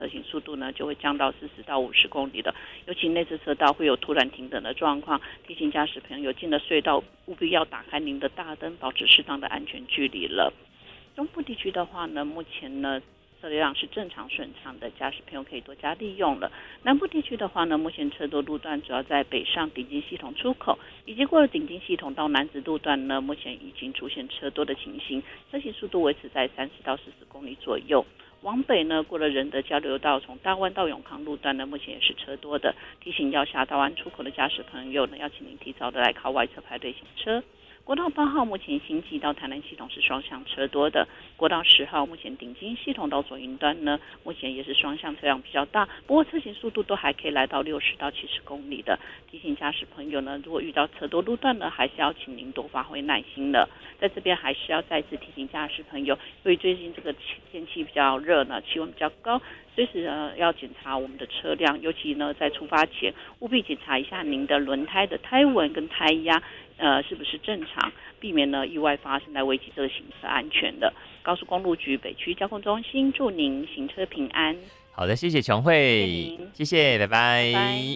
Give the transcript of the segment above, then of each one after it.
车行速度呢就会降到40到50公里的，尤其内侧车道会有突然停等的状况，提醒驾驶朋友进了隧道务必要打开您的大灯，保持适当的安全距离了。中部地区的话呢，目前呢车流量是正常顺畅的，驾驶朋友可以多加利用了。南部地区的话呢，目前车多路段主要在北上顶金系统出口，以及过了顶金系统到南子路段呢，目前已经出现车多的情形，车行速度维持在30到40公里左右。往北呢，过了仁德交流道，从大湾到永康路段呢，目前也是车多的，提醒要下大湾出口的驾驶朋友呢，要请您提早的来靠外侧排队行车。国道8号目前新基到台南系统是双向车多的，国道10号目前顶金系统到左营端呢，目前也是双向车辆比较大，不过车行速度都还可以来到60到70公里的，提醒驾驶朋友呢，如果遇到车多路段呢，还是要请您多发挥耐心的。在这边还是要再次提醒驾驶朋友，由于最近这个天气比较热呢，气温比较高，随时要检查我们的车辆，尤其呢在出发前务必检查一下您的轮胎的胎纹跟胎压是不是正常，避免呢意外发生来危及这个行车安全的。高速公路局北区交通中心祝您行车平安。 好的，谢谢琼慧，谢谢，拜拜。 拜拜。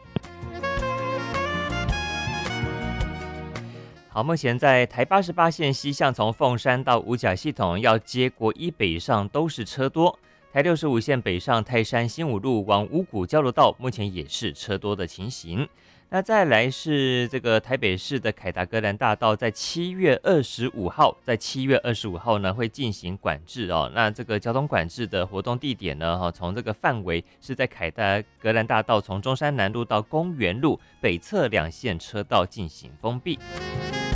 好，目前在台88线西向从凤山到五甲系统要接国一北上都是车多，台65线北上泰山新武路往五股交流道目前也是车多的情形。那再来是这个台北市的凯达格兰大道，在7月25号呢会进行管制哦。那这个交通管制的活动地点呢，从这个范围是在凯达格兰大道从中山南路到公园路北侧2线车道进行封闭。